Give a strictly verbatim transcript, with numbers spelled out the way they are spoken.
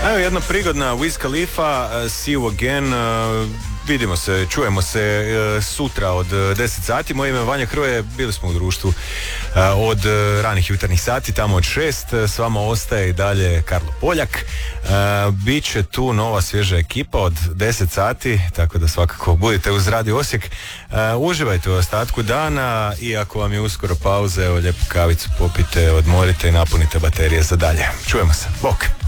Evo jedna prigodna Wiz Khalifa, uh, See You Again. Uh, vidimo se, čujemo se uh, sutra od uh, deset sati. Moje ime je Vanja Hrvoje, bili smo u društvu uh, od uh, ranih jutarnjih sati, tamo od šest. Uh, s vama ostaje i dalje Karlo Poljak. Uh, Biće tu nova svježa ekipa od deset sati, tako da svakako budite uz Radio Osijek. Uh, uživajte u ostatku dana i ako vam je uskoro pauza, evo lijepu kavicu popite, odmorite i napunite baterije za dalje. Čujemo se. Bok!